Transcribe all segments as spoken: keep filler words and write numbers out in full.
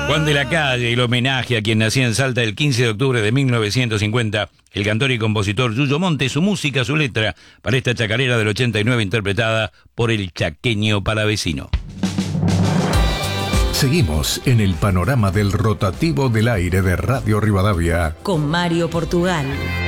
Juan de la Calle, el homenaje a quien nacía en Salta el quince de octubre de mil novecientos cincuenta, el cantor y compositor Yuyo Monte, su música, su letra, para esta chacarera del ochenta y nueve interpretada por el chaqueño palavecino. Seguimos en el panorama del rotativo del aire de Radio Rivadavia con Mario Portugal.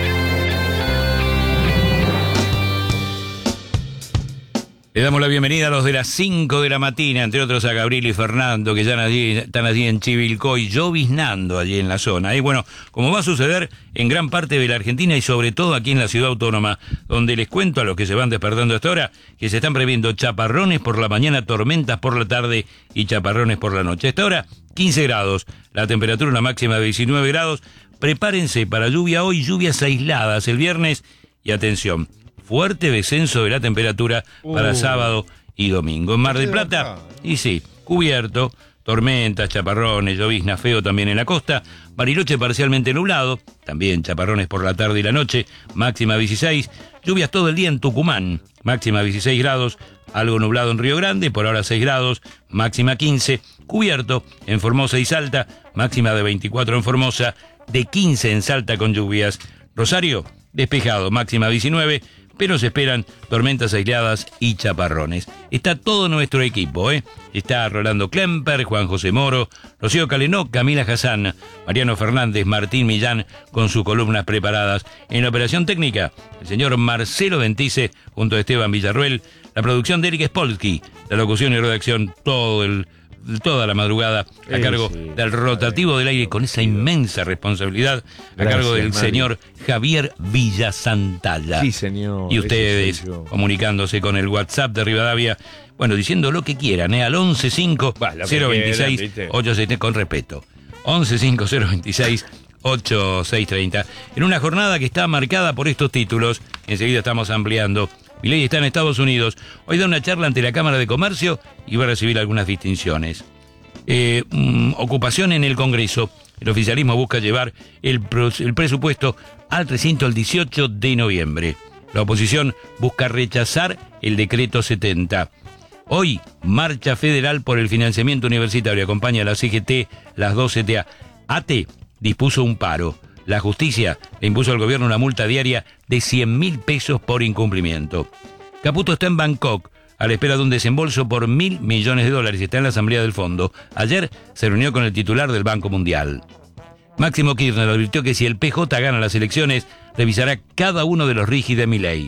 Le damos la bienvenida a los de las cinco de la mañana, entre otros a Gabriel y Fernando, que ya allí, están allí en Chivilcoy, lloviznando allí en la zona. Y bueno, como va a suceder en gran parte de la Argentina y sobre todo aquí en la ciudad autónoma, donde les cuento a los que se van despertando hasta ahora, que se están previendo chaparrones por la mañana, tormentas por la tarde y chaparrones por la noche. Hasta ahora, quince grados, la temperatura una máxima de diecinueve grados. Prepárense para lluvia hoy, lluvias aisladas el viernes y atención, fuerte descenso de la temperatura para uh. sábado y domingo. En Mar del Plata, y sí, cubierto, tormentas, chaparrones, llovizna feo también en la costa. Bariloche parcialmente nublado, también chaparrones por la tarde y la noche, máxima dieciséis. Lluvias todo el día en Tucumán, máxima dieciséis grados. Algo nublado en Río Grande, por ahora seis grados, máxima quince. Cubierto en Formosa y Salta, máxima de veinticuatro en Formosa, de quince en Salta con lluvias. Rosario, despejado, máxima diecinueve. Pero se esperan tormentas aisladas y chaparrones. Está todo nuestro equipo, ¿eh? Está Rolando Klemper, Juan José Moro, Rocío Calenó, Camila Hassan, Mariano Fernández, Martín Millán, con sus columnas preparadas. En la operación técnica, el señor Marcelo Ventice, junto a Esteban Villarruel, la producción de Eric Spolsky, la locución y redacción, todo el... toda la madrugada a cargo sí, sí, del rotativo del aire, con esa inmensa responsabilidad a Gracias, cargo del Mario. Señor Javier Villasantalla. Sí, señor. Y ustedes comunicándose con el WhatsApp de Rivadavia, bueno, diciendo lo que quieran, ¿eh? Al once cinco cero veintiséis ochenta y seis, con respeto, once cinco cero veintiséis ochenta y seis treinta. En una jornada que está marcada por estos títulos, enseguida estamos ampliando. Milei está en Estados Unidos. Hoy da una charla ante la Cámara de Comercio y va a recibir algunas distinciones. Eh, um, ocupación en el Congreso. El oficialismo busca llevar el, el presupuesto al recinto el dieciocho de noviembre. La oposición busca rechazar el decreto setenta. Hoy, marcha federal por el financiamiento universitario. Acompaña a la C G T, las dos C T A. A T E dispuso un paro. La justicia le impuso al gobierno una multa diaria de cien mil pesos por incumplimiento. Caputo está en Bangkok, a la espera de un desembolso por mil millones de dólares. Está en la Asamblea del Fondo. Ayer se reunió con el titular del Banco Mundial. Máximo Kirchner advirtió que si el P J gana las elecciones, revisará cada uno de los R I G I de Milei.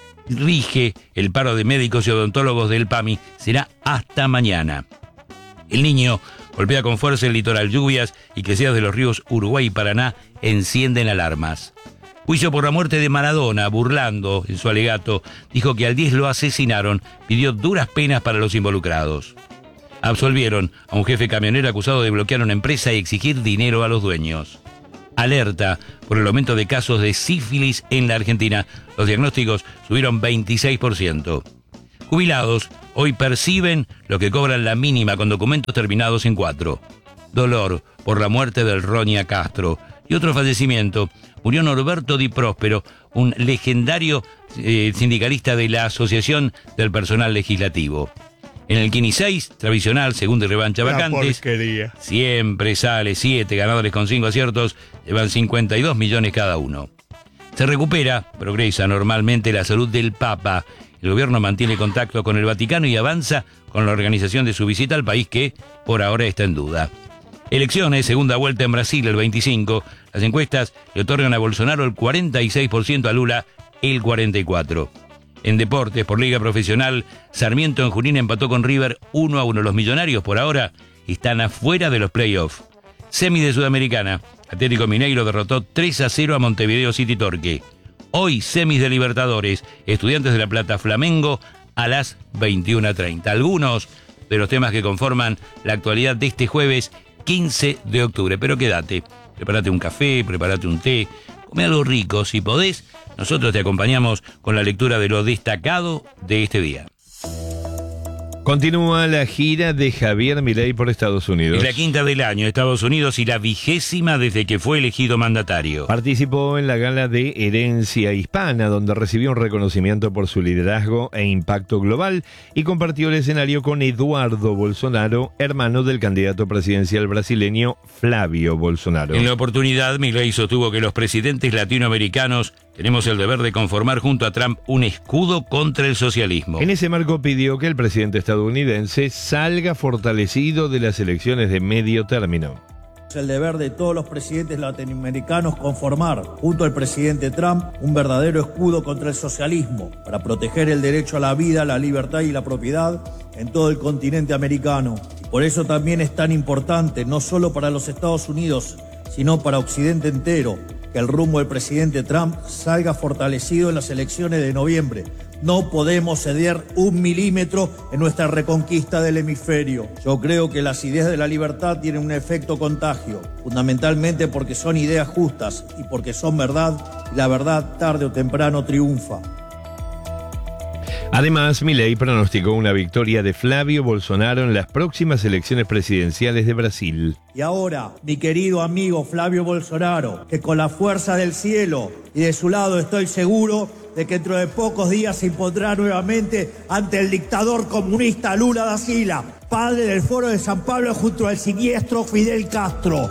Rige el paro de médicos y odontólogos del P A M I. Será hasta mañana. El Niño golpea con fuerza el litoral. Lluvias y crecidas de los ríos Uruguay y Paraná encienden alarmas. Juicio por la muerte de Maradona. Burlando, en su alegato, dijo que al diez lo asesinaron. Pidió duras penas para los involucrados. Absolvieron a un jefe camionero acusado de bloquear una empresa y exigir dinero a los dueños. Alerta por el aumento de casos de sífilis en la Argentina. Los diagnósticos subieron veintiséis por ciento. Jubilados hoy perciben lo que cobran la mínima con documentos terminados en cuatro. Dolor por la muerte del Roña Castro. Y otro fallecimiento. Murió Norberto Di Próspero, un legendario eh, sindicalista de la Asociación del Personal Legislativo. En el Kini seis, tradicional, segunda y revancha vacantes, siempre sale siete ganadores con cinco aciertos, llevan cincuenta y dos millones cada uno. Se recupera, progresa normalmente la salud del Papa. El gobierno mantiene contacto con el Vaticano y avanza con la organización de su visita al país que, por ahora, está en duda. Elecciones, segunda vuelta en Brasil el veinticinco. Las encuestas le otorgan a Bolsonaro el cuarenta y seis por ciento, a Lula el cuarenta y cuatro por ciento. En deportes, por Liga Profesional, Sarmiento en Junín empató con River uno a uno. Los millonarios, por ahora, están afuera de los playoffs. Semi de Sudamericana. Atlético Mineiro derrotó tres a cero a Montevideo City Torque. Hoy, semis de Libertadores. Estudiantes de La Plata, Flamengo, a las veintiuna treinta. Algunos de los temas que conforman la actualidad de este jueves quince de octubre. Pero quédate, prepárate un café, prepárate un té, come algo rico si podés. Nosotros te acompañamos con la lectura de lo destacado de este día. Continúa la gira de Javier Milei por Estados Unidos. Es la quinta del año en Estados Unidos y la vigésima desde que fue elegido mandatario. Participó en la gala de Herencia Hispana, donde recibió un reconocimiento por su liderazgo e impacto global y compartió el escenario con Eduardo Bolsonaro, hermano del candidato presidencial brasileño Flavio Bolsonaro. En la oportunidad, Milei sostuvo que los presidentes latinoamericanos tenemos el deber de conformar junto a Trump un escudo contra el socialismo. En ese marco pidió que el presidente estadounidense salga fortalecido de las elecciones de medio término. Es el deber de todos los presidentes latinoamericanos conformar, junto al presidente Trump, un verdadero escudo contra el socialismo para proteger el derecho a la vida, la libertad y la propiedad en todo el continente americano. Y por eso también es tan importante, no solo para los Estados Unidos, sino para Occidente entero, que el rumbo del presidente Trump salga fortalecido en las elecciones de noviembre. No podemos ceder un milímetro en nuestra reconquista del hemisferio. Yo creo que las ideas de la libertad tienen un efecto contagio, fundamentalmente porque son ideas justas y porque son verdad, y la verdad tarde o temprano triunfa. Además, Milei pronosticó una victoria de Flavio Bolsonaro en las próximas elecciones presidenciales de Brasil. Y ahora, mi querido amigo Flavio Bolsonaro, que con la fuerza del cielo y de su lado estoy seguro de que dentro de pocos días se impondrá nuevamente ante el dictador comunista Lula da Silva, padre del Foro de San Pablo junto al siniestro Fidel Castro.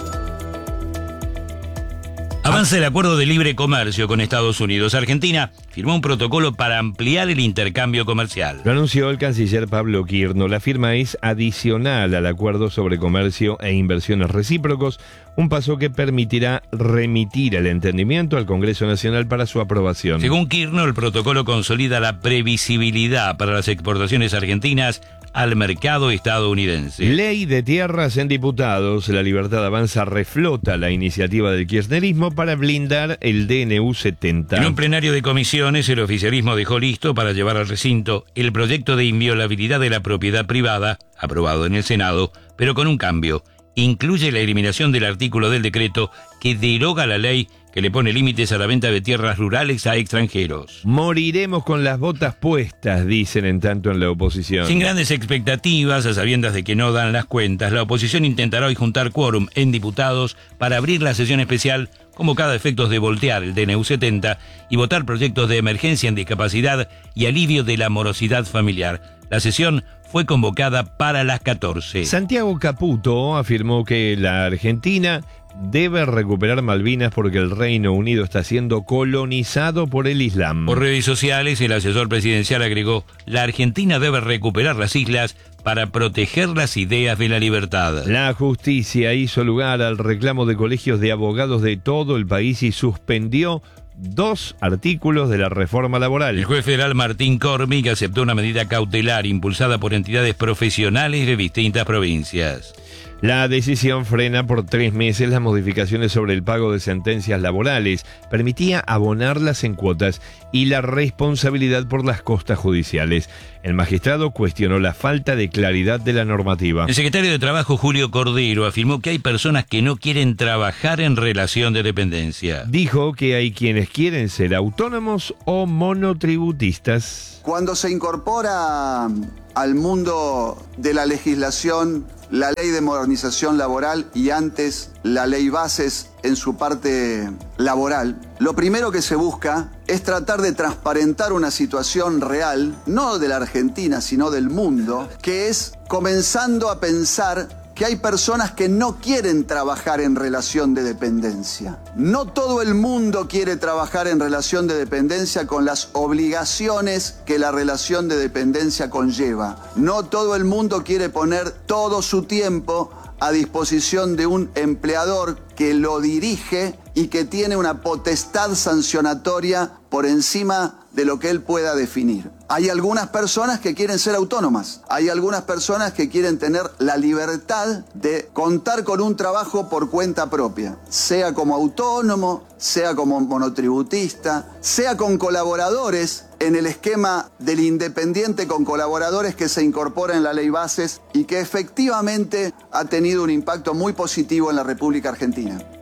Avanza el acuerdo de libre comercio con Estados Unidos. Argentina firmó un protocolo para ampliar el intercambio comercial. Lo anunció el canciller Pablo Quirno. La firma es adicional al acuerdo sobre comercio e inversiones recíprocos, un paso que permitirá remitir el entendimiento al Congreso Nacional para su aprobación. Según Quirno, el protocolo consolida la previsibilidad para las exportaciones argentinas al mercado estadounidense. Ley de tierras en diputados. La Libertad Avanza reflota la iniciativa del kirchnerismo para blindar el D N U setenta. En un plenario de comisiones, el oficialismo dejó listo para llevar al recinto el proyecto de inviolabilidad de la propiedad privada, aprobado en el Senado, pero con un cambio. Incluye la eliminación del artículo del decreto que deroga la ley que le pone límites a la venta de tierras rurales a extranjeros. Moriremos con las botas puestas, dicen en tanto en la oposición. Sin grandes expectativas, a sabiendas de que no dan las cuentas, la oposición intentará hoy juntar quórum en diputados para abrir la sesión especial convocada a efectos de voltear el D N U setenta y votar proyectos de emergencia en discapacidad y alivio de la morosidad familiar. La sesión fue convocada para las catorce. Santiago Caputo afirmó que la Argentina debe recuperar Malvinas porque el Reino Unido está siendo colonizado por el Islam. Por redes sociales, el asesor presidencial agregó: la Argentina debe recuperar las islas para proteger las ideas de la libertad. La justicia hizo lugar al reclamo de colegios de abogados de todo el país y suspendió dos artículos de la reforma laboral. El juez federal Martín Cormick aceptó una medida cautelar impulsada por entidades profesionales de distintas provincias. La decisión frena por tres meses las modificaciones sobre el pago de sentencias laborales, permitía abonarlas en cuotas y la responsabilidad por las costas judiciales. El magistrado cuestionó la falta de claridad de la normativa. El secretario de Trabajo, Julio Cordero, afirmó que hay personas que no quieren trabajar en relación de dependencia. Dijo que hay quienes quieren ser autónomos o monotributistas. Cuando se incorpora al mundo de la legislación la ley de modernización laboral y antes la ley bases en su parte laboral, lo primero que se busca es tratar de transparentar una situación real, no de la Argentina, sino del mundo, que es comenzando a pensar que hay personas que no quieren trabajar en relación de dependencia. No todo el mundo quiere trabajar en relación de dependencia con las obligaciones que la relación de dependencia conlleva. No todo el mundo quiere poner todo su tiempo a disposición de un empleador que lo dirige y que tiene una potestad sancionatoria por encima de lo que él pueda definir. Hay algunas personas que quieren ser autónomas, hay algunas personas que quieren tener la libertad de contar con un trabajo por cuenta propia, sea como autónomo, sea como monotributista, sea con colaboradores en el esquema del independiente con colaboradores que se incorpora en la ley bases y que efectivamente ha tenido un impacto muy positivo en la República Argentina.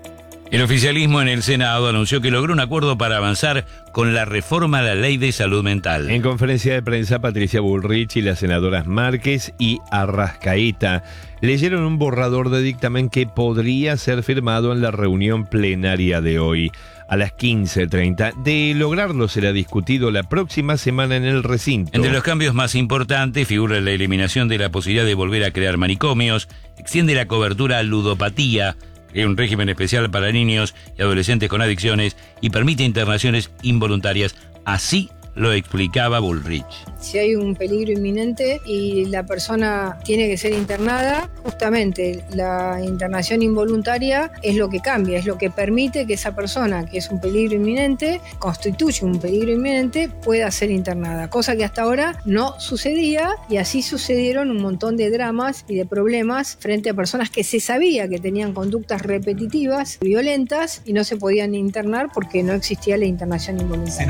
El oficialismo en el Senado anunció que logró un acuerdo para avanzar con la reforma a la ley de salud mental. En conferencia de prensa, Patricia Bullrich y las senadoras Márquez y Arrascaeta leyeron un borrador de dictamen que podría ser firmado en la reunión plenaria de hoy. A las quince treinta. De lograrlo será discutido la próxima semana en el recinto. Entre los cambios más importantes figura la eliminación de la posibilidad de volver a crear manicomios, extiende la cobertura a ludopatía, crea un régimen especial para niños y adolescentes con adicciones y permite internaciones involuntarias. Así lo explicaba Bullrich. Si hay un peligro inminente y la persona tiene que ser internada, justamente la internación involuntaria es lo que cambia, es lo que permite que esa persona, que es un peligro inminente, constituye un peligro inminente, pueda ser internada, cosa que hasta ahora no sucedía, y así sucedieron un montón de dramas y de problemas frente a personas que se sabía que tenían conductas repetitivas, violentas, y no se podían internar porque no existía la internación involuntaria.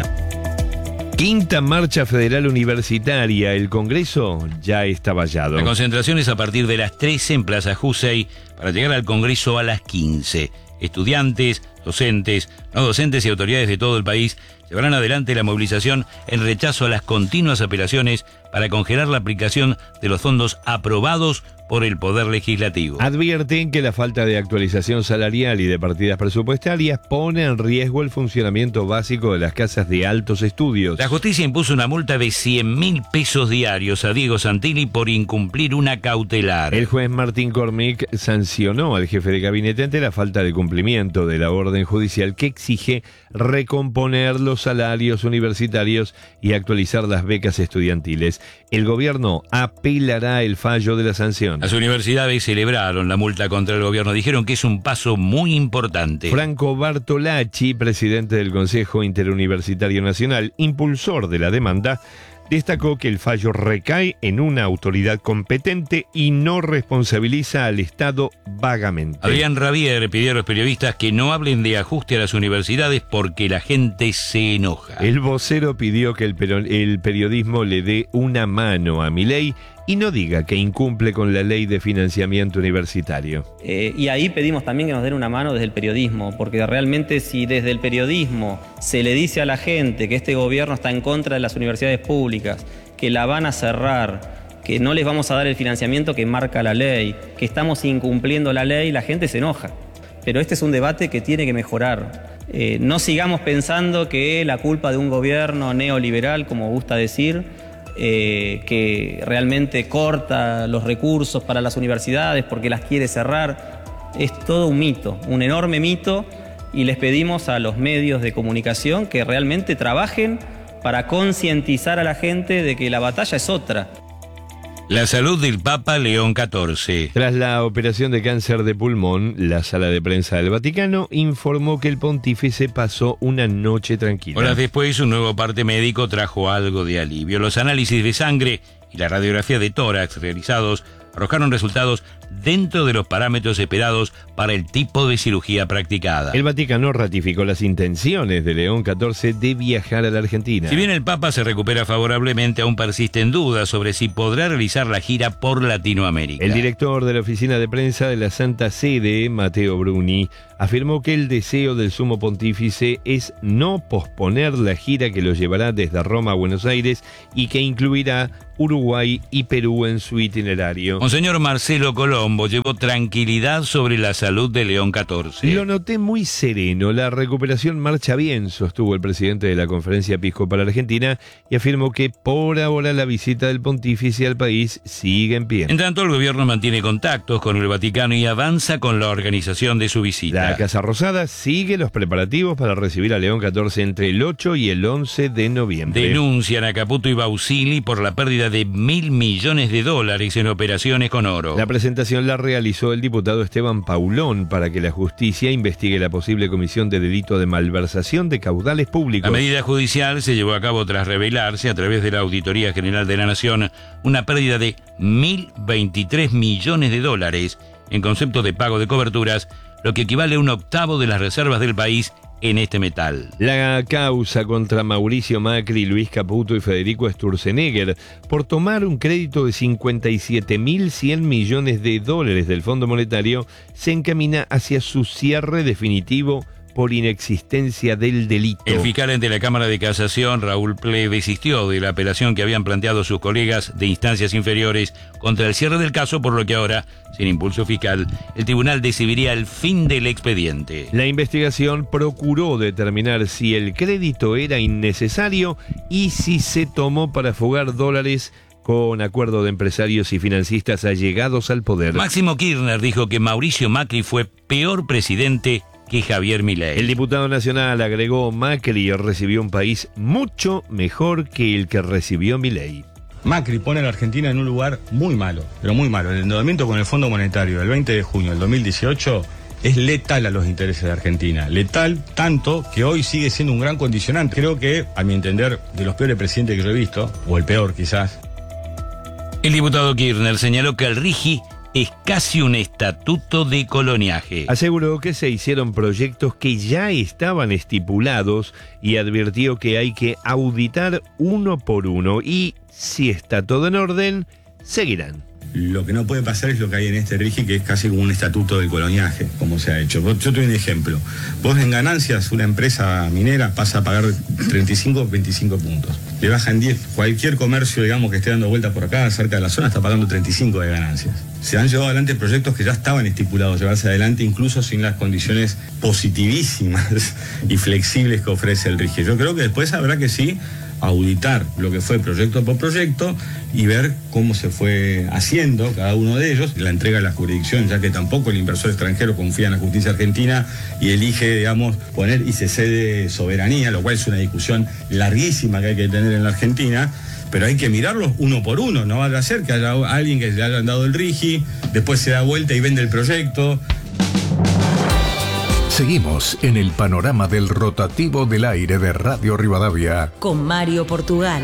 Quinta Marcha Federal Universitaria. El Congreso ya está vallado. La concentración es a partir de las trece en Plaza Jusey para llegar al Congreso a las quince. Estudiantes, docentes, no docentes y autoridades de todo el país llevarán adelante la movilización en rechazo a las continuas apelaciones para congelar la aplicación de los fondos aprobados por el Poder Legislativo. Advierten que la falta de actualización salarial y de partidas presupuestarias pone en riesgo el funcionamiento básico de las casas de altos estudios. La justicia impuso una multa de cien mil pesos diarios a Diego Santilli por incumplir una cautelar. El juez Martín Cormick sancionó al jefe de gabinete ante la falta de cumplimiento de la orden judicial que exige recomponer los salarios universitarios y actualizar las becas estudiantiles. El gobierno apelará el fallo de la sanción. Las universidades celebraron la multa contra el gobierno, dijeron que es un paso muy importante. Franco Bartolacci, presidente del Consejo Interuniversitario Nacional, impulsor de la demanda, destacó que el fallo recae en una autoridad competente y no responsabiliza al Estado vagamente. Adrián Rabier pidió a los periodistas que no hablen de ajuste a las universidades porque la gente se enoja. El vocero pidió que el, pero- el periodismo le dé una mano a Milei y no diga que incumple con la ley de financiamiento universitario. Eh, y ahí pedimos también que nos den una mano desde el periodismo, porque realmente si desde el periodismo se le dice a la gente que este gobierno está en contra de las universidades públicas, que la van a cerrar, que no les vamos a dar el financiamiento que marca la ley, que estamos incumpliendo la ley, la gente se enoja. Pero este es un debate que tiene que mejorar. Eh, no sigamos pensando que la culpa de un gobierno neoliberal, como gusta decir, Eh, que realmente corta los recursos para las universidades porque las quiere cerrar, es todo un mito, un enorme mito, y les pedimos a los medios de comunicación que realmente trabajen para concientizar a la gente de que la batalla es otra. La salud del Papa León catorce. Tras la operación de cáncer de pulmón, la sala de prensa del Vaticano informó que el pontífice pasó una noche tranquila. Horas después, un nuevo parte médico trajo algo de alivio. Los análisis de sangre y la radiografía de tórax realizados arrojaron resultados dentro de los parámetros esperados para el tipo de cirugía practicada. El Vaticano ratificó las intenciones de León catorce de viajar a la Argentina. Si bien el Papa se recupera favorablemente, aún persisten dudas sobre si podrá realizar la gira por Latinoamérica. El director de la oficina de prensa de la Santa Sede, Matteo Bruni, afirmó que el deseo del sumo pontífice es no posponer la gira que lo llevará desde Roma a Buenos Aires y que incluirá Uruguay y Perú en su itinerario. Monseñor Marcelo Colombo llevó tranquilidad sobre la salud de León catorce. Lo noté muy sereno, la recuperación marcha bien, sostuvo el presidente de la Conferencia Episcopal Argentina y afirmó que por ahora la visita del pontífice al país sigue en pie. En tanto, el gobierno mantiene contactos con el Vaticano y avanza con la organización de su visita. La Casa Rosada sigue los preparativos para recibir a León catorce entre el ocho y el once de noviembre. Denuncian a Caputo y Bausili por la pérdida de mil millones de dólares en operaciones con oro. La presentación la realizó el diputado Esteban Paulón para que la justicia investigue la posible comisión de delito de malversación de caudales públicos. La medida judicial se llevó a cabo tras revelarse a través de la Auditoría General de la Nación una pérdida de mil veintitrés millones de dólares en concepto de pago de coberturas, lo que equivale a un octavo de las reservas del país en este metal. La causa contra Mauricio Macri, Luis Caputo y Federico Sturzenegger por tomar un crédito de cincuenta y siete mil cien millones de dólares del Fondo Monetario se encamina hacia su cierre definitivo por inexistencia del delito. El fiscal ante la Cámara de Casación, Raúl Ple, desistió de la apelación que habían planteado sus colegas de instancias inferiores contra el cierre del caso, por lo que ahora, sin impulso fiscal, el tribunal decidiría el fin del expediente. La investigación procuró determinar si el crédito era innecesario y si se tomó para fugar dólares con acuerdo de empresarios y financistas allegados al poder. Máximo Kirchner dijo que Mauricio Macri fue peor presidente que Javier Milei. El diputado nacional agregó: Macri recibió un país mucho mejor que el que recibió Milei. Macri pone a la Argentina en un lugar muy malo, pero muy malo. El endeudamiento con el Fondo Monetario del veinte de junio del dos mil dieciocho es letal a los intereses de Argentina. Letal tanto que hoy sigue siendo un gran condicionante. Creo que, a mi entender, de los peores presidentes que yo he visto, o el peor quizás. El diputado Kirchner señaló que el RIGI es casi un estatuto de coloniaje. Aseguró que se hicieron proyectos que ya estaban estipulados y advirtió que hay que auditar uno por uno y, si está todo en orden, seguirán. Lo que no puede pasar es lo que hay en este RIGI, que es casi como un estatuto del coloniaje, como se ha hecho. Yo te doy un ejemplo. Vos en ganancias, una empresa minera pasa a pagar treinta y cinco o veinticinco puntos. Le bajan diez. Cualquier comercio, digamos, que esté dando vuelta por acá, cerca de la zona, está pagando treinta y cinco de ganancias. Se han llevado adelante proyectos que ya estaban estipulados, llevarse adelante incluso sin las condiciones positivísimas y flexibles que ofrece el RIGI. Yo creo que después habrá que sí auditar lo que fue proyecto por proyecto y ver cómo se fue haciendo cada uno de ellos, la entrega de la jurisdicción, ya que tampoco el inversor extranjero confía en la justicia argentina y elige, digamos, poner y se cede soberanía, lo cual es una discusión larguísima que hay que tener en la Argentina, pero hay que mirarlos uno por uno. No vaya a ser que haya alguien que le hayan dado el RIGI, después se da vuelta y vende el proyecto. Seguimos en el panorama del rotativo del aire de Radio Rivadavia con Mario Portugal.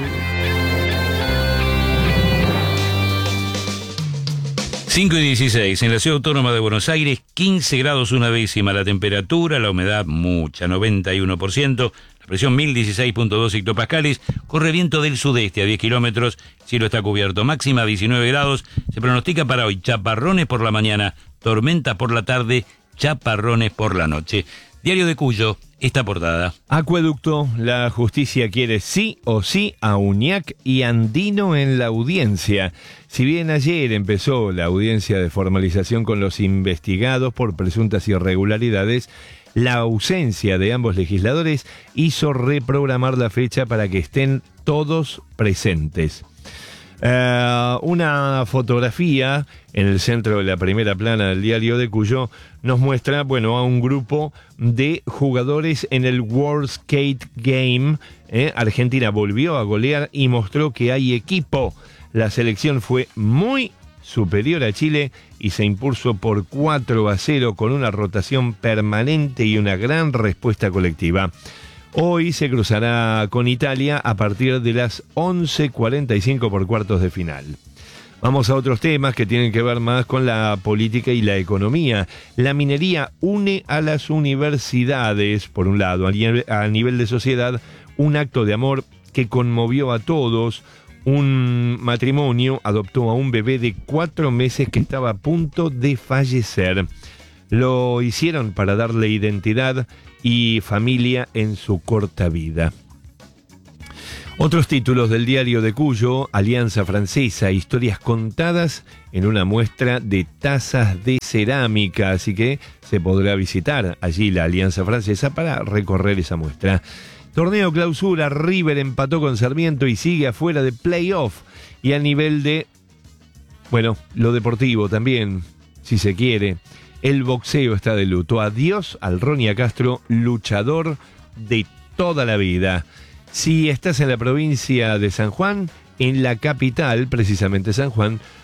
cinco y dieciséis, en la Ciudad Autónoma de Buenos Aires, quince grados una décima la temperatura, la humedad mucha, noventa y uno por ciento, la presión mil dieciséis punto dos hectopascales, corre viento del sudeste a diez kilómetros, el cielo está cubierto, máxima diecinueve grados, se pronostica para hoy chaparrones por la mañana, tormenta por la tarde, chaparrones por la noche. Diario de Cuyo, esta portada. Acueducto, la justicia quiere sí o sí a Uñac y Andino en la audiencia. Si bien ayer empezó la audiencia de formalización con los investigados por presuntas irregularidades, la ausencia de ambos legisladores hizo reprogramar la fecha para que estén todos presentes. Uh, una fotografía en el centro de la primera plana del Diario de Cuyo nos muestra, bueno, a un grupo de jugadores en el World Skate Game. ¿eh? Argentina volvió a golear y mostró que hay equipo. La selección fue muy superior a Chile y se impuso por cuatro a cero con una rotación permanente y una gran respuesta colectiva. Hoy se cruzará con Italia a partir de las once cuarenta y cinco por cuartos de final. Vamos a otros temas que tienen que ver más con la política y la economía. La minería une a las universidades, por un lado, a nivel, a nivel de sociedad, un acto de amor que conmovió a todos. Un matrimonio adoptó a un bebé de cuatro meses que estaba a punto de fallecer. Lo hicieron para darle identidad y familia en su corta vida. Otros títulos del Diario de Cuyo: Alianza Francesa, historias contadas en una muestra de tazas de cerámica, así que se podrá visitar allí la Alianza Francesa para recorrer esa muestra. Torneo Clausura, River empató con Sarmiento y sigue afuera de playoff. Y a nivel de, bueno, lo deportivo también, si se quiere, el boxeo está de luto. Adiós al Ronia Castro, luchador de toda la vida. Si estás en la provincia de San Juan, en la capital, precisamente San Juan,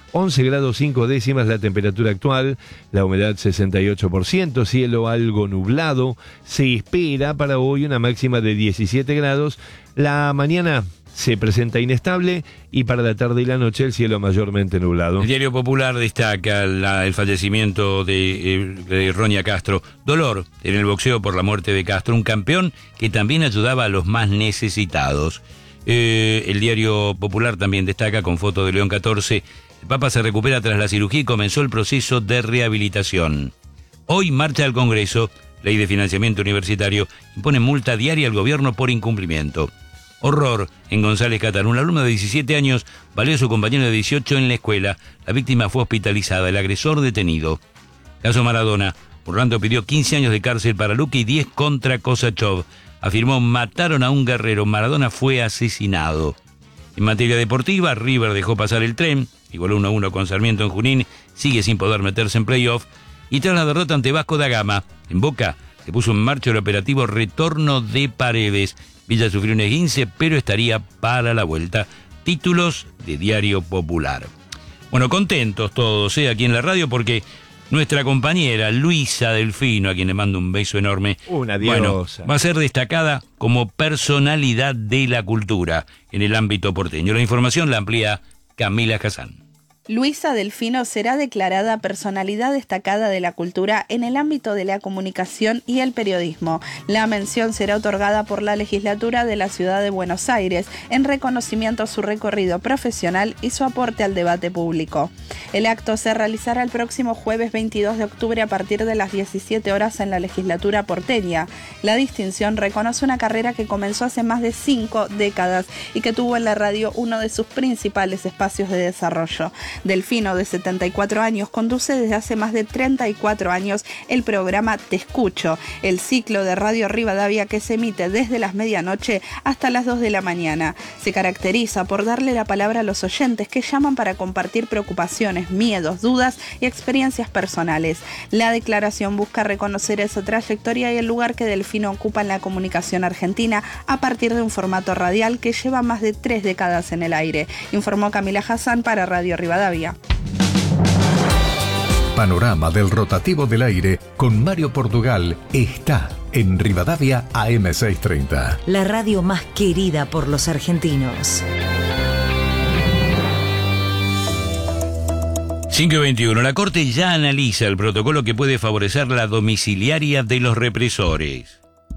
once grados cinco décimas la temperatura actual, la humedad sesenta y ocho por ciento, cielo algo nublado. Se espera para hoy una máxima de diecisiete grados. La mañana se presenta inestable y para la tarde y la noche el cielo mayormente nublado. El Diario Popular destaca la, el fallecimiento de, de Roña Castro. Dolor en el boxeo por la muerte de Castro, un campeón que también ayudaba a los más necesitados. Eh, el Diario Popular también destaca con foto de León catorce. El Papa se recupera tras la cirugía y comenzó el proceso de rehabilitación. Hoy marcha al Congreso. Ley de financiamiento universitario impone multa diaria al gobierno por incumplimiento. Horror en González Catán. Un alumno de diecisiete años valió a su compañero de dieciocho en la escuela. La víctima fue hospitalizada, el agresor detenido. Caso Maradona. Orlando pidió quince años de cárcel para Luque y diez contra Kosachov. Afirmó: mataron a un guerrero, Maradona fue asesinado. En materia deportiva, River dejó pasar el tren, igualó uno a uno con Sarmiento en Junín, sigue sin poder meterse en playoff. Y tras la derrota ante Vasco da Gama, en Boca se puso en marcha el operativo retorno de Paredes. Villa sufrió un esguince, pero estaría para la vuelta. Títulos de Diario Popular. Bueno, contentos todos, ¿eh? Aquí en la radio, porque nuestra compañera Luisa Delfino, a quien le mando un beso enorme, una diosa, bueno, va a ser destacada como personalidad de la cultura en el ámbito porteño. La información la amplía Camila Hassan. Luisa Delfino será declarada personalidad destacada de la cultura en el ámbito de la comunicación y el periodismo. La mención será otorgada por la legislatura de la Ciudad de Buenos Aires en reconocimiento a su recorrido profesional y su aporte al debate público. El acto se realizará el próximo jueves veintidós de octubre a partir de las diecisiete horas en la legislatura porteña. La distinción reconoce una carrera que comenzó hace más de cinco décadas y que tuvo en la radio uno de sus principales espacios de desarrollo. Delfino, de setenta y cuatro años, conduce desde hace más de treinta y cuatro años el programa Te Escucho, el ciclo de Radio Rivadavia que se emite desde las medianoche hasta las dos de la mañana. Se caracteriza por darle la palabra a los oyentes que llaman para compartir preocupaciones, miedos, dudas y experiencias personales. La declaración busca reconocer esa trayectoria y el lugar que Delfino ocupa en la comunicación argentina a partir de un formato radial que lleva más de tres décadas en el aire, informó Camila Hassan para Radio Rivadavia. Panorama del rotativo del aire con Mario Portugal está en Rivadavia A M seiscientos treinta. La radio más querida por los argentinos. cinco veintiuno. La Corte ya analiza el protocolo que puede favorecer la domiciliaria de los represores.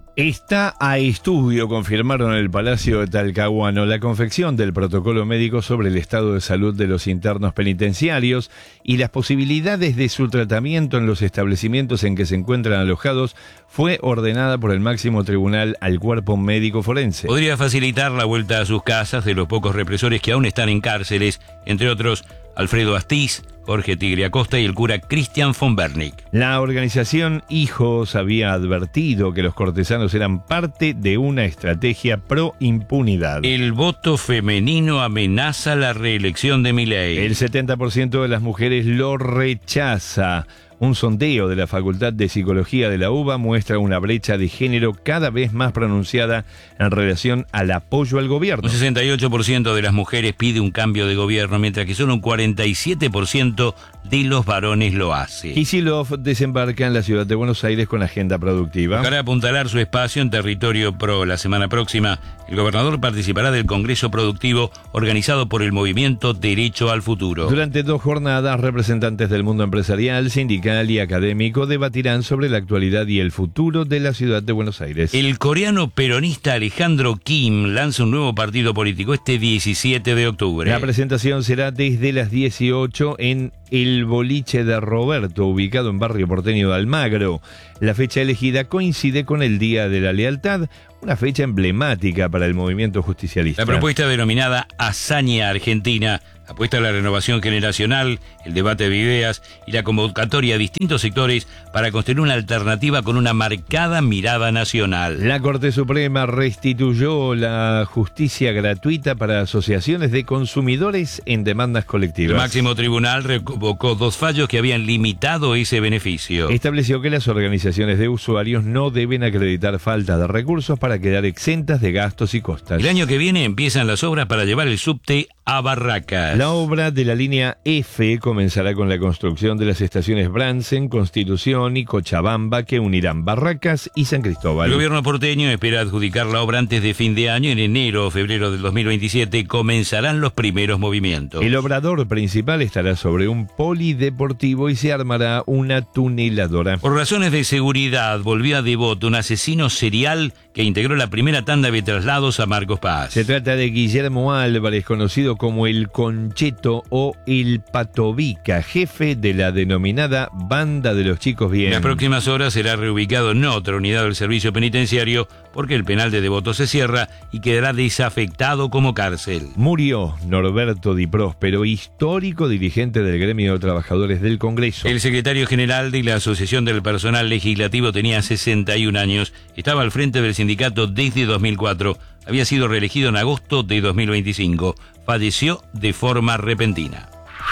Está a estudio, confirmaron en el Palacio de Talcahuano, la confección del protocolo médico sobre el estado de salud de los internos penitenciarios y las posibilidades de su tratamiento en los establecimientos en que se encuentran alojados fue ordenada por el máximo tribunal al cuerpo médico forense. Podría facilitar la vuelta a sus casas de los pocos represores que aún están en cárceles, entre otros Alfredo Astiz, Jorge Tigre Acosta y el cura Cristian von Bernick. La organización Hijos había advertido que los cortesanos eran parte de una estrategia pro impunidad. El voto femenino amenaza la reelección de Milei. El setenta por ciento de las mujeres lo rechaza. Un sondeo de la Facultad de Psicología de la UBA muestra una brecha de género cada vez más pronunciada en relación al apoyo al gobierno. Un sesenta y ocho por ciento de las mujeres pide un cambio de gobierno, mientras que solo un cuarenta y siete por ciento de los varones lo hace. Kicillof desembarca en la ciudad de Buenos Aires con agenda productiva. Para apuntalar su espacio en territorio pro, la semana próxima, el gobernador participará del Congreso Productivo organizado por el movimiento Derecho al Futuro. Durante dos jornadas, representantes del mundo empresarial, sindical y académico debatirán sobre la actualidad y el futuro de la ciudad de Buenos Aires. El coreano peronista Alejandro Kim lanza un nuevo partido político este diecisiete de octubre. La presentación será desde las dieciocho en el Boliche de Roberto, ubicado en barrio porteño de Almagro. La fecha elegida coincide con el Día de la Lealtad, una fecha emblemática para el movimiento justicialista. La propuesta denominada Hazaña Argentina apuesta a la renovación generacional, el debate de ideas y la convocatoria a distintos sectores para construir una alternativa con una marcada mirada nacional. La Corte Suprema restituyó la justicia gratuita para asociaciones de consumidores en demandas colectivas. El máximo tribunal revocó dos fallos que habían limitado ese beneficio. Estableció que las organizaciones de usuarios no deben acreditar falta de recursos para quedar exentas de gastos y costas. El año que viene empiezan las obras para llevar el subte a Barracas. La obra de la línea F comenzará con la construcción de las estaciones Bransen, Constitución y Cochabamba, que unirán Barracas y San Cristóbal. El gobierno porteño espera adjudicar la obra antes de fin de año. En enero o febrero del dos mil veintisiete comenzarán los primeros movimientos. El obrador principal estará sobre un polideportivo y se armará una tuneladora. Por razones de seguridad, volvió a Devoto un asesino serial que integró la primera tanda de traslados a Marcos Paz. Se trata de Guillermo Álvarez, conocido como el Concheto o el Patovica, jefe de la denominada Banda de los Chicos Bien. En las próximas horas será reubicado en otra unidad del servicio penitenciario porque el penal de Devoto se cierra y quedará desafectado como cárcel. Murió Norberto Di Próspero, histórico dirigente del gremio de trabajadores del Congreso. El secretario general de la Asociación del Personal Legislativo tenía sesenta y un años, estaba al frente del sindicato desde dos mil cuatro, había sido reelegido en agosto de dos mil veinticinco, falleció de forma repentina.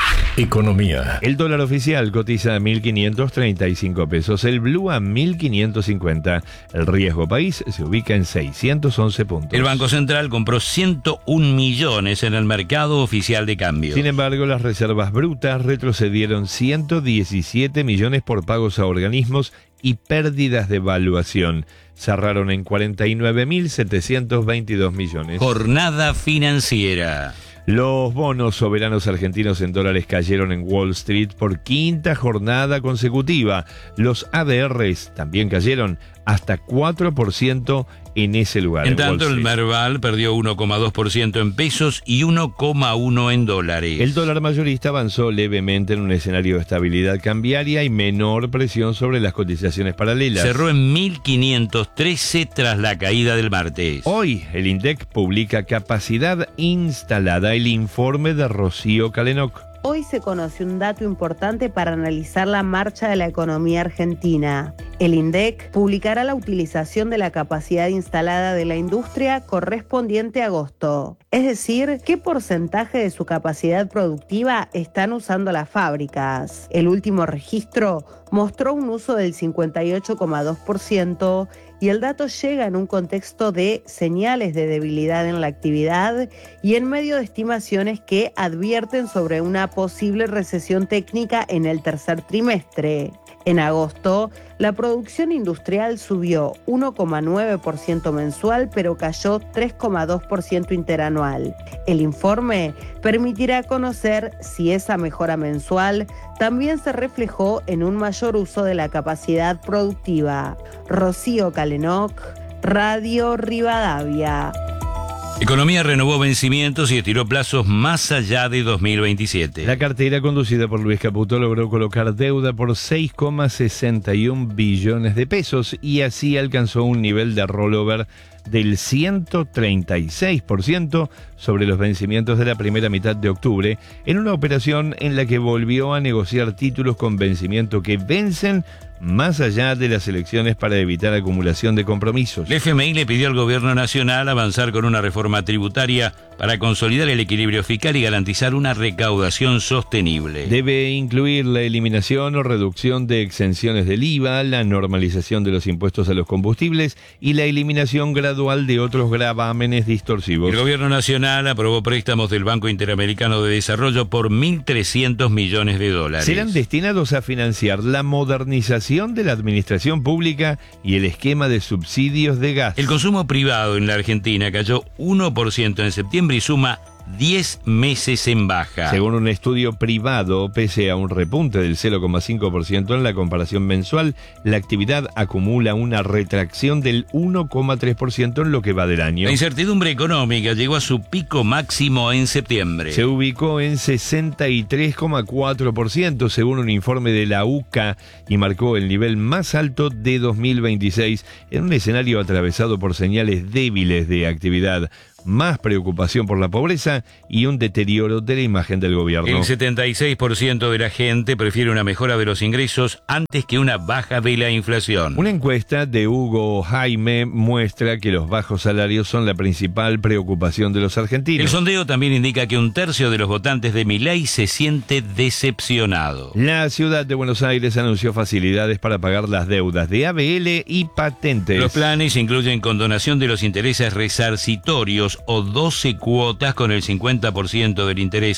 Economía. El dólar oficial cotiza a mil quinientos treinta y cinco pesos, el blue a mil quinientos cincuenta. El riesgo país se ubica en seiscientos once puntos. El Banco Central compró ciento un millones en el mercado oficial de cambio. Sin embargo, las reservas brutas retrocedieron ciento diecisiete millones por pagos a organismos y pérdidas de valuación. Cerraron en cuarenta y nueve mil setecientos veintidós millones. Jornada financiera. Los bonos soberanos argentinos en dólares cayeron en Wall Street por quinta jornada consecutiva. Los A D Rs también cayeron hasta cuatro por ciento en ese lugar. En tanto, el Merval perdió uno coma dos por ciento en pesos y uno coma uno por ciento en dólares. El dólar mayorista avanzó levemente en un escenario de estabilidad cambiaria y menor presión sobre las cotizaciones paralelas. Cerró en mil quinientos trece tras la caída del martes. Hoy, el INDEC publica capacidad instalada, el informe de Rocío Calenoc. Hoy se conoció un dato importante para analizar la marcha de la economía argentina. El INDEC publicará la utilización de la capacidad instalada de la industria correspondiente a agosto. Es decir, qué porcentaje de su capacidad productiva están usando las fábricas. El último registro mostró un uso del cincuenta y ocho coma dos por ciento y el dato llega en un contexto de señales de debilidad en la actividad y en medio de estimaciones que advierten sobre una posible recesión técnica en el tercer trimestre. En agosto, la producción industrial subió uno coma nueve por ciento mensual, pero cayó tres coma dos por ciento interanual. El informe permitirá conocer si esa mejora mensual también se reflejó en un mayor uso de la capacidad productiva. Rocío Calenoc, Radio Rivadavia. Economía renovó vencimientos y estiró plazos más allá de dos mil veintisiete. La cartera conducida por Luis Caputo logró colocar deuda por seis coma sesenta y un billones de pesos y así alcanzó un nivel de rollover del ciento treinta y seis por ciento sobre los vencimientos de la primera mitad de octubre, en una operación en la que volvió a negociar títulos con vencimiento que vencen más allá de las elecciones para evitar acumulación de compromisos. El F M I le pidió al gobierno nacional avanzar con una reforma tributaria para consolidar el equilibrio fiscal y garantizar una recaudación sostenible. Debe incluir la eliminación o reducción de exenciones del I V A, la normalización de los impuestos a los combustibles y la eliminación gradual de otros gravámenes distorsivos. El gobierno nacional aprobó préstamos del Banco Interamericano de Desarrollo por mil trescientos millones de dólares. Serán destinados a financiar la modernización de la administración pública y el esquema de subsidios de gas. El consumo privado en la Argentina cayó uno por ciento en septiembre y suma diez meses en baja. Según un estudio privado, pese a un repunte del cero coma cinco por ciento en la comparación mensual, la actividad acumula una retracción del uno coma tres por ciento en lo que va del año. La incertidumbre económica llegó a su pico máximo en septiembre. Se ubicó en sesenta y tres coma cuatro por ciento según un informe de la U C A y marcó el nivel más alto de dos mil veintiséis en un escenario atravesado por señales débiles de actividad, más preocupación por la pobreza y un deterioro de la imagen del gobierno. El setenta y seis por ciento de la gente prefiere una mejora de los ingresos antes que una baja de la inflación. Una encuesta de Hugo Jaime muestra que los bajos salarios son la principal preocupación de los argentinos. El sondeo también indica que un tercio de los votantes de Milei se siente decepcionado. La ciudad de Buenos Aires anunció facilidades para pagar las deudas de A B L y patentes. Los planes incluyen condonación de los intereses resarcitorios o doce cuotas con el cincuenta por ciento del interés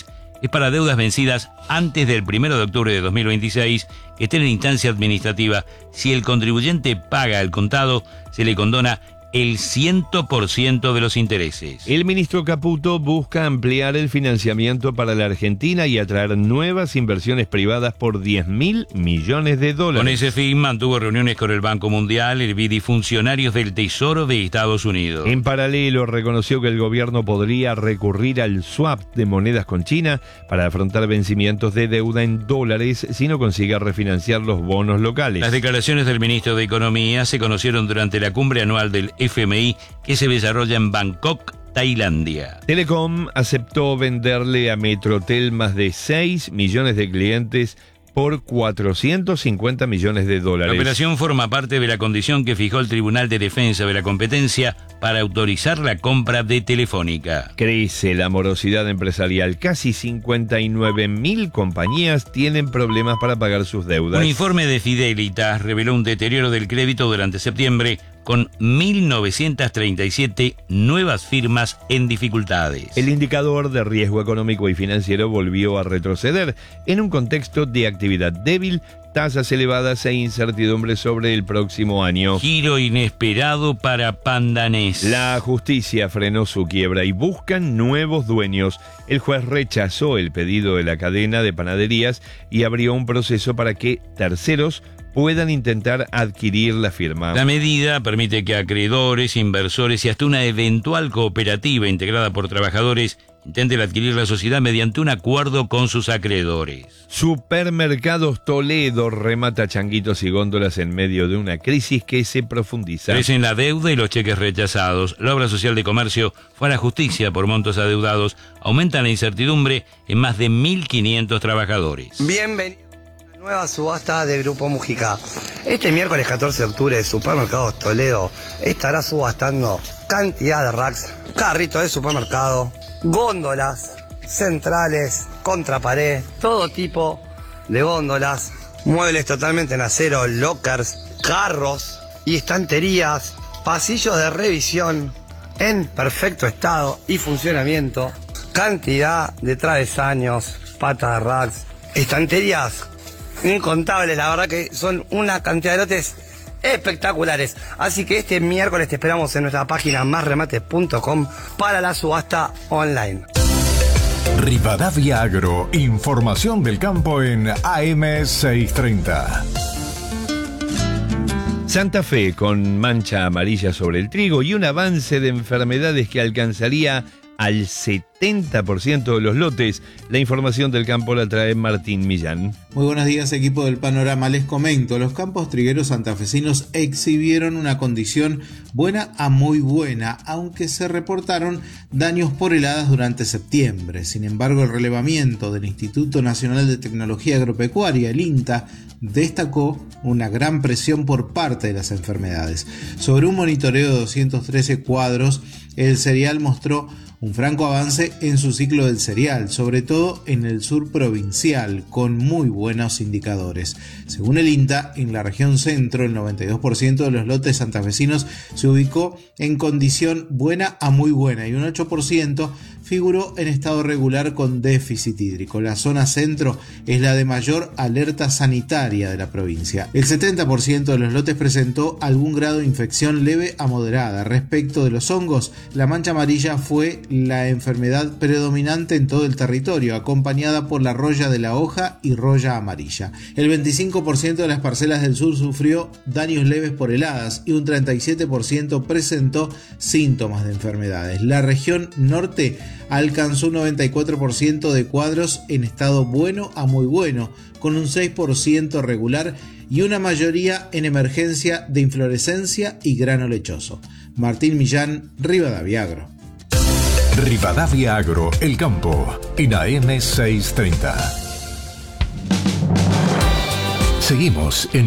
es para deudas vencidas antes del primero de octubre de dos mil veintiséis que estén en instancia administrativa. Si el contribuyente paga el contado, se le condona el cien por ciento de los intereses. El ministro Caputo busca ampliar el financiamiento para la Argentina y atraer nuevas inversiones privadas por diez mil millones de dólares. Con ese fin mantuvo reuniones con el Banco Mundial, el B I D y funcionarios del Tesoro de Estados Unidos. En paralelo, reconoció que el gobierno podría recurrir al swap de monedas con China para afrontar vencimientos de deuda en dólares si no consigue refinanciar los bonos locales. Las declaraciones del ministro de Economía se conocieron durante la cumbre anual del F M I que se desarrolla en Bangkok, Tailandia. Telecom aceptó venderle a Metrotel más de seis millones de clientes por cuatrocientos cincuenta millones de dólares. La operación forma parte de la condición que fijó el Tribunal de Defensa de la Competencia para autorizar la compra de Telefónica. Crece la morosidad empresarial. Casi cincuenta y nueve mil compañías tienen problemas para pagar sus deudas. Un informe de Fidelitas reveló un deterioro del crédito durante septiembre, con mil novecientas treinta y siete nuevas firmas en dificultades. El indicador de riesgo económico y financiero volvió a retroceder en un contexto de actividad débil, tasas elevadas e incertidumbre sobre el próximo año. Giro inesperado para Pandanés. La justicia frenó su quiebra y buscan nuevos dueños. El juez rechazó el pedido de la cadena de panaderías y abrió un proceso para que terceros puedan intentar adquirir la firma. La medida permite que acreedores, inversores y hasta una eventual cooperativa integrada por trabajadores intenten adquirir la sociedad mediante un acuerdo con sus acreedores. Supermercados Toledo remata changuitos y góndolas en medio de una crisis que se profundiza. Crecen la deuda y los cheques rechazados. La obra social de comercio fue a la justicia por montos adeudados. Aumentan la incertidumbre en más de mil quinientos trabajadores. Bienvenido. Nueva subasta de Grupo Mujica. Este miércoles catorce de octubre, Supermercados Toledo estará subastando cantidad de racks, carritos de supermercado, góndolas, centrales, contrapared, todo tipo de góndolas, muebles totalmente en acero, lockers, carros y estanterías, pasillos de revisión en perfecto estado y funcionamiento, cantidad de travesaños, patas de racks, estanterías incontables, la verdad que son una cantidad de lotes espectaculares. Así que este miércoles te esperamos en nuestra página más remate punto com para la subasta online. Rivadavia Agro, información del campo en A M seiscientos treinta. Santa Fe con mancha amarilla sobre el trigo y un avance de enfermedades que alcanzaría al setenta por ciento de los lotes. La información del campo la trae Martín Millán. Muy buenos días, equipo del Panorama. Les comento, los campos trigueros santafesinos exhibieron una condición buena a muy buena, aunque se reportaron daños por heladas durante septiembre. Sin embargo, el relevamiento del Instituto Nacional de Tecnología Agropecuaria, el INTA, destacó una gran presión por parte de las enfermedades. Sobre un monitoreo de doscientos trece cuadros, el cereal mostró un franco avance en su ciclo del cereal, sobre todo en el sur provincial, con muy buenos indicadores. Según el INTA, en la región centro, el noventa y dos por ciento de los lotes santafesinos se ubicó en condición buena a muy buena y un ocho por ciento figuró en estado regular con déficit hídrico. La zona centro es la de mayor alerta sanitaria de la provincia. El setenta por ciento de los lotes presentó algún grado de infección leve a moderada. Respecto de los hongos, la mancha amarilla fue la enfermedad predominante en todo el territorio, acompañada por la roya de la hoja y roya amarilla. El veinticinco por ciento de las parcelas del sur sufrió daños leves por heladas y un treinta y siete por ciento presentó síntomas de enfermedades. La región norte alcanzó un noventa y cuatro por ciento de cuadros en estado bueno a muy bueno, con un seis por ciento regular y una mayoría en emergencia de inflorescencia y grano lechoso. Martín Millán, Rivadavia Agro. Rivadavia Agro, el campo, en A M seiscientos treinta. Seguimos en